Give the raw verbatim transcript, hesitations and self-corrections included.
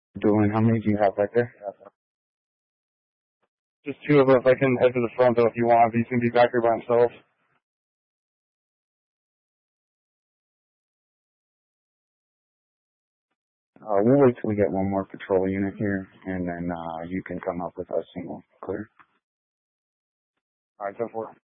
Doing, how many do you have right there? Just two of us. I can head to the front, though, if you want. He's going to be back here by himself. Uh, we'll wait till we get one more patrol unit here, and then uh, you can come up with us and we'll clear. All right, ten four.